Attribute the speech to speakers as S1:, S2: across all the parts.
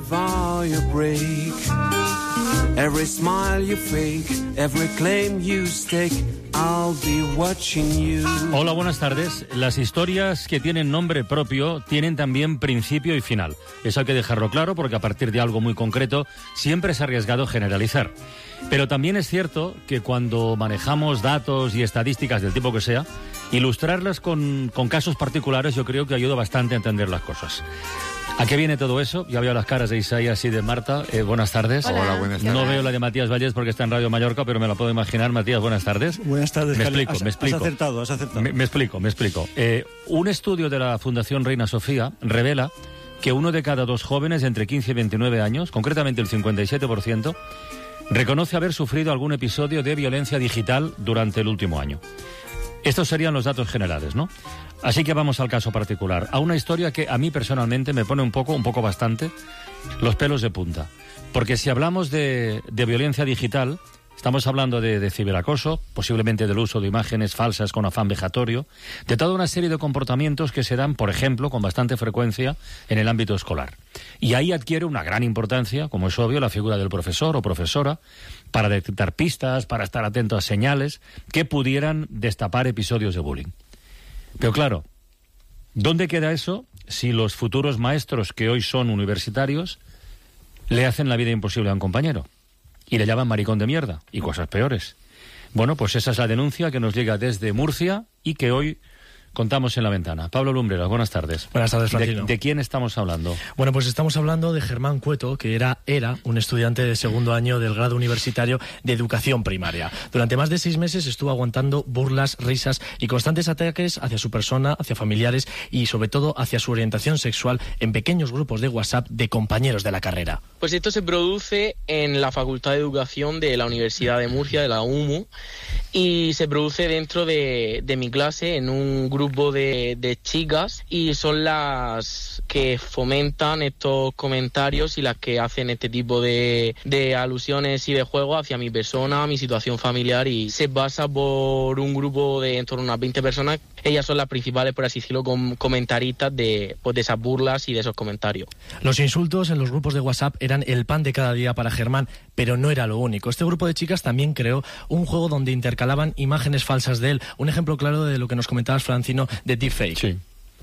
S1: vow you break, every smile you fake, every claim you stake, I'll be watching you.
S2: Hola, buenas tardes. Las historias que tienen nombre propio tienen también principio y final. Eso hay que dejarlo claro porque a partir de algo muy concreto siempre es arriesgado generalizar. Pero también es cierto que cuando manejamos datos y estadísticas del tipo que sea, ilustrarlas con casos particulares yo creo que ayuda bastante a entender las cosas. ¿A qué viene todo eso? Ya veo las caras de Isaías y de Marta. Buenas tardes.
S3: Hola, buenas tardes.
S2: No veo la de Matías Vallés porque está en Radio Mallorca, pero me la puedo imaginar. Matías, buenas tardes.
S4: Buenas tardes.
S2: Me explico.
S4: Has acertado.
S2: Me explico. Un estudio de la Fundación Reina Sofía revela que 1 de cada 2 jóvenes entre 15 y 29 años, concretamente el 57%, reconoce haber sufrido algún episodio de violencia digital durante el último año. Estos serían los datos generales, ¿no? Así que vamos al caso particular, a una historia que a mí personalmente me pone un poco bastante, los pelos de punta. Porque si hablamos de violencia digital, estamos hablando de ciberacoso, posiblemente del uso de imágenes falsas con afán vejatorio, de toda una serie de comportamientos que se dan, por ejemplo, con bastante frecuencia en el ámbito escolar. Y ahí adquiere una gran importancia, como es obvio, la figura del profesor o profesora, para detectar pistas, para estar atento a señales que pudieran destapar episodios de bullying. Pero claro, ¿dónde queda eso si los futuros maestros que hoy son universitarios le hacen la vida imposible a un compañero? Y le llaman maricón de mierda y cosas peores. Bueno, pues esa es la denuncia que nos llega desde Murcia y que hoy contamos en La Ventana. Pablo Lumbreras, buenas tardes.
S5: Buenas tardes, Francino.
S2: ¿De quién estamos hablando?
S5: Bueno, pues estamos hablando de Germán Cueto, que era un estudiante de segundo año del grado universitario de educación primaria. Durante más de 6 meses estuvo aguantando burlas, risas y constantes ataques hacia su persona, hacia familiares y sobre todo hacia su orientación sexual en pequeños grupos de WhatsApp de compañeros de la carrera.
S6: Pues esto se produce en la Facultad de Educación de la Universidad de Murcia, de la UMU, y se produce dentro de mi clase en un grupo de chicas, y son las que fomentan estos comentarios y las que hacen este tipo de alusiones y de juegos hacia mi persona, mi situación familiar, y se basa por un grupo de en torno a unas 20 personas. Ellas son las principales, por así decirlo, comentaristas de esas burlas y de esos comentarios.
S5: Los insultos en los grupos de WhatsApp eran el pan de cada día para Germán, pero no era lo único. Este grupo de chicas también creó un juego donde intercalaban imágenes falsas de él. Un ejemplo claro de lo que nos comentabas, Francino, de deepfake.
S2: Sí.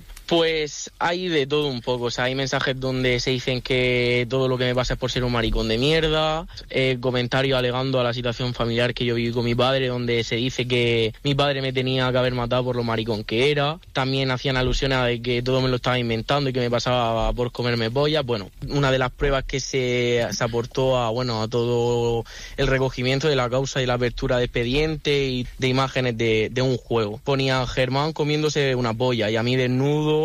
S6: Pues hay de todo un poco, o sea, hay mensajes donde se dicen que todo lo que me pasa es por ser un maricón de mierda, comentarios alegando a la situación familiar que yo viví con mi padre, donde se dice que mi padre me tenía que haber matado por lo maricón que era. También hacían alusiones a que todo me lo estaba inventando y que me pasaba por comerme pollas. Bueno, una de las pruebas que se aportó a todo el recogimiento de la causa y la apertura de expediente y de imágenes de un juego. Ponía Germán comiéndose una polla y a mí desnudo,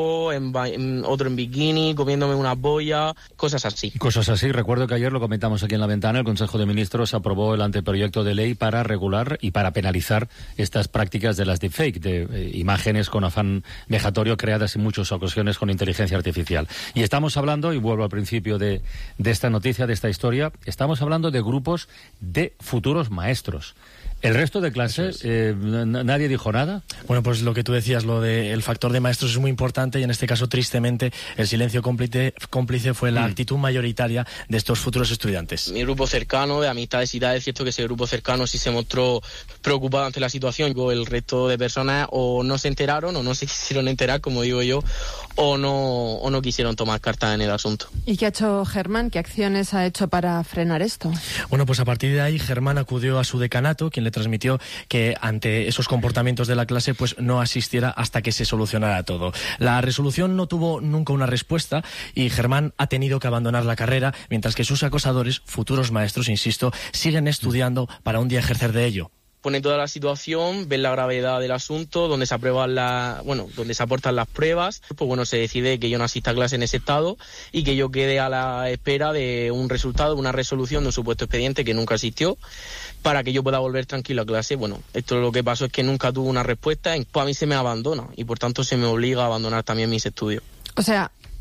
S6: otro en bikini, comiéndome una polla, cosas así.
S2: Cosas así. Recuerdo que ayer lo comentamos aquí en La Ventana, el Consejo de Ministros aprobó el anteproyecto de ley para regular y para penalizar estas prácticas de las deepfake, de imágenes con afán vejatorio creadas en muchas ocasiones con inteligencia artificial. Y estamos hablando, y vuelvo al principio de esta noticia, de esta historia, estamos hablando de grupos de futuros maestros. ¿El resto de clases, nadie dijo nada?
S5: Bueno, pues lo que tú decías, lo del factor de maestros es muy importante y en este caso, tristemente, el silencio cómplice fue la actitud mayoritaria de estos futuros estudiantes.
S6: Mi grupo cercano, de amistades y tal, es cierto que ese grupo cercano sí se mostró preocupado ante la situación. El resto de personas o no se enteraron o no se quisieron enterar, como digo yo, o no quisieron tomar cartas en el asunto.
S3: ¿Y qué ha hecho Germán? ¿Qué acciones ha hecho para frenar esto?
S5: Bueno, pues a partir de ahí Germán acudió a su decanato, quien le transmitió que ante esos comportamientos de la clase pues no asistiera hasta que se solucionara todo. La resolución no tuvo nunca una respuesta y Germán ha tenido que abandonar la carrera, mientras que sus acosadores, futuros maestros, insisto, siguen estudiando para un día ejercer de ello.
S6: Pone toda la situación, ven la gravedad del asunto, donde se aprueban donde se aportan las pruebas, pues bueno, se decide que yo no asista a clase en ese estado y que yo quede a la espera de un resultado, una resolución de un supuesto expediente que nunca asistió, para que yo pueda volver tranquilo a clase. Bueno, esto lo que pasó es que nunca tuvo una respuesta, pues a mí se me abandona y por tanto se me obliga a abandonar también mis estudios.
S3: O sea,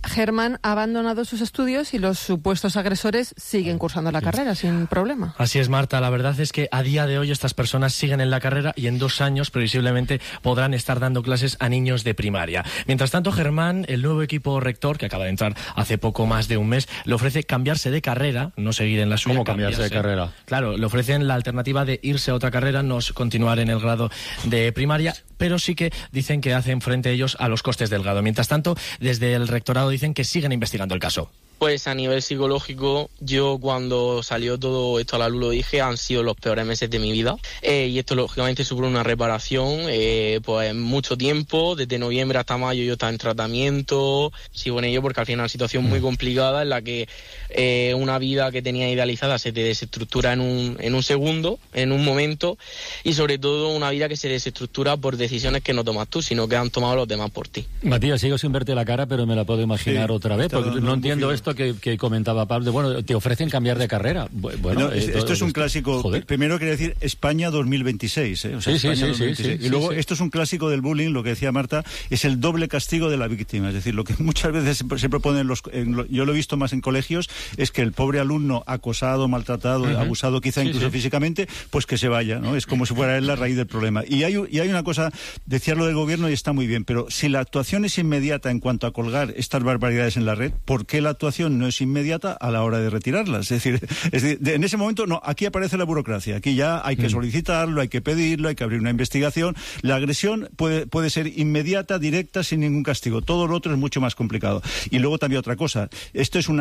S3: Germán ha abandonado sus estudios y los supuestos agresores siguen cursando la carrera sin problema.
S5: Así es, Marta. La verdad es que a día de hoy estas personas siguen en la carrera y en 2 años previsiblemente podrán estar dando clases a niños de primaria. Mientras tanto, Germán, el nuevo equipo rector, que acaba de entrar hace poco más de un mes, le ofrece cambiarse de carrera, no seguir en la suya.
S2: ¿Cómo cambiarse de carrera?
S5: Claro, le ofrecen la alternativa de irse a otra carrera, no continuar en el grado de primaria, pero sí que dicen que hacen frente ellos a los costes del grado. Mientras tanto, desde el rectorado dicen que siguen investigando el caso.
S6: Pues a nivel psicológico, yo cuando salió todo esto a la luz lo dije, han sido los peores meses de mi vida. Y esto lógicamente supone una reparación, pues mucho tiempo, desde noviembre hasta mayo yo estaba en tratamiento, sigo en ello porque al final es una situación muy complicada en la que una vida que tenía idealizada se te desestructura en un segundo, en un momento, y sobre todo una vida que se desestructura por decisiones que no tomas tú, sino que han tomado los demás por ti.
S2: Matías, sigo sin verte la cara, pero me la puedo imaginar otra vez, porque no entiendo esto que comentaba Pablo, bueno, te ofrecen cambiar de carrera. Bueno,
S4: esto es un clásico.
S2: Joder.
S4: Primero quería decir España 2026. O sea,
S2: sí,
S4: España
S2: sí,
S4: 2026.
S2: sí,
S4: y luego,
S2: sí.
S4: esto es un clásico del bullying, lo que decía Marta, es el doble castigo de la víctima. Es decir, lo que muchas veces se propone, yo lo he visto más en colegios, es que el pobre alumno acosado, maltratado, abusado quizá incluso físicamente, pues que se vaya, ¿no? Es como si fuera él la raíz del problema. Y hay una cosa, decía lo del gobierno y está muy bien, pero si la actuación es inmediata en cuanto a colgar estas barbaridades en la red, ¿por qué la actuación no es inmediata a la hora de retirarlas? Es decir, en ese momento no, aquí aparece la burocracia, aquí ya hay que solicitarlo, hay que pedirlo, hay que abrir una investigación. La agresión puede ser inmediata, directa, sin ningún castigo. Todo lo otro es mucho más complicado. Y luego también otra cosa, esta es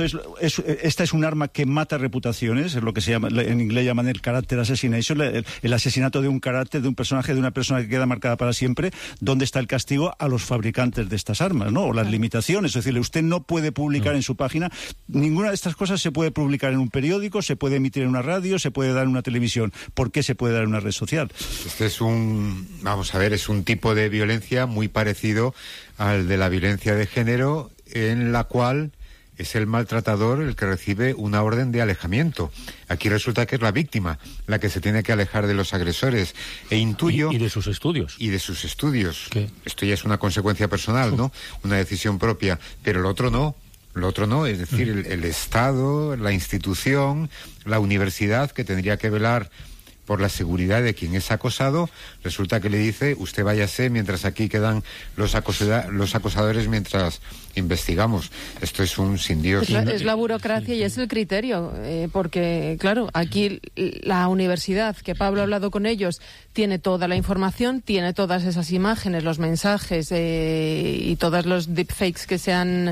S4: un arma que mata reputaciones, es lo que se llama, en inglés llaman el character assassination, el asesinato de un carácter, de un personaje, de una persona que queda marcada para siempre. ¿Dónde está el castigo a los fabricantes de estas armas, ¿no? O las limitaciones, es decir, usted no puede publicar en su página. Ninguna de estas cosas se puede publicar en un periódico, se puede emitir en una radio, se puede dar en una televisión. ¿Por qué se puede dar en una red social?
S7: Este es es un tipo de violencia muy parecido al de la violencia de género, en la cual es el maltratador el que recibe una orden de alejamiento. Aquí resulta que es la víctima la que se tiene que alejar de los agresores. E intuyo...
S2: Y de sus estudios.
S7: Y de sus estudios.
S2: ¿Qué?
S7: Esto ya es una consecuencia personal, ¿no? Una decisión propia. Pero lo otro no. Lo otro no, es decir, el Estado, la institución, la universidad, que tendría que velar por la seguridad de quien es acosado, resulta que le dice, usted váyase mientras aquí quedan los acosadores mientras investigamos. Esto es un sin Dios.
S3: Es la burocracia y es el criterio, porque, claro, aquí la universidad, que Pablo ha hablado con ellos, tiene toda la información, tiene todas esas imágenes, los mensajes y todos los deepfakes que se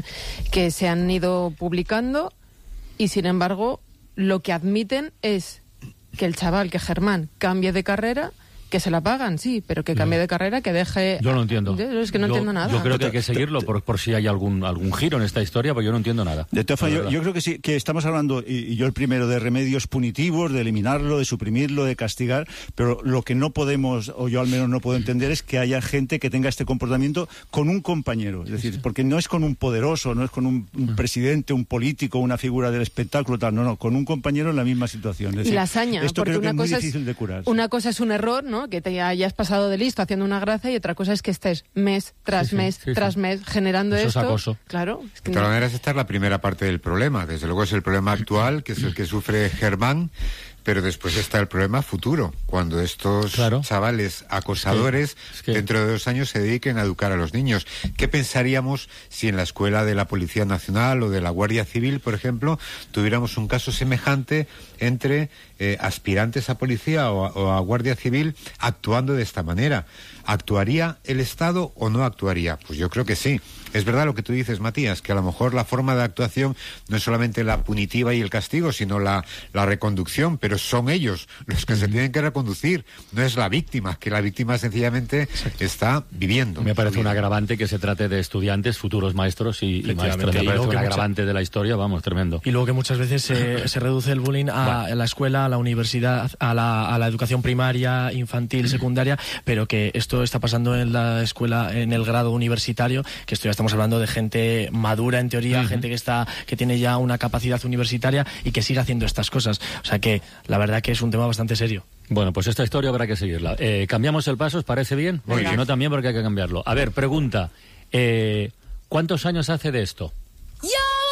S3: han ido publicando, y sin embargo, lo que admiten es que el chaval, que Germán, cambie de carrera, que se la pagan, sí, pero que cambie de carrera, que deje...
S2: Yo no entiendo.
S3: Es que no entiendo nada.
S2: Yo creo que hay que seguirlo por si hay algún giro en esta historia, porque yo no entiendo nada.
S4: De todas formas, yo creo que sí, que estamos hablando, y yo el primero, de remedios punitivos, de eliminarlo, de suprimirlo, de castigar, pero lo que no podemos, o yo al menos no puedo entender, es que haya gente que tenga este comportamiento con un compañero. Es decir, porque no es con un poderoso, no es con un presidente, un político, una figura del espectáculo, tal, no, con un compañero en la misma situación. Es decir,
S3: y la hazaña,
S4: esto
S3: porque
S4: creo que es muy difícil de curar.
S3: Una cosa es un error, ¿no?, que te hayas pasado de listo haciendo una gracia, y otra cosa es que estés mes tras mes generando
S2: eso
S3: esto.
S2: Es acoso.
S3: Claro. Es que
S7: de todas maneras, esta es la primera parte del problema. Desde luego es el problema actual, que es el que sufre Germán, pero después está el problema futuro, cuando estos chavales acosadores dentro de 2 años se dediquen a educar a los niños. ¿Qué pensaríamos si en la escuela de la Policía Nacional o de la Guardia Civil, por ejemplo, tuviéramos un caso semejante entre aspirantes a policía o a Guardia Civil actuando de esta manera? ¿Actuaría el Estado o no actuaría? Pues yo creo que sí. Es verdad lo que tú dices, Matías, que a lo mejor la forma de actuación no es solamente la punitiva y el castigo, sino la reconducción, pero son ellos los que se tienen que reconducir, no es la víctima, que la víctima sencillamente está viviendo.
S2: Me parece un agravante que se trate de estudiantes, futuros maestros y maestras. Me parece un agravante de la historia, vamos, tremendo.
S5: Y luego que muchas veces se reduce el bullying a la escuela, a la universidad, a la educación primaria, infantil, secundaria, pero que esto está pasando en la escuela, en el grado universitario, que esto ya estamos hablando de gente madura en teoría, gente que tiene ya una capacidad universitaria y que sigue haciendo estas cosas. O sea que la verdad que es un tema bastante serio.
S2: Bueno, pues esta historia habrá que seguirla. ¿Cambiamos el paso? ¿Os parece bien? Porque si no, también porque hay que cambiarlo. A ver, pregunta. ¿Cuántos años hace de esto?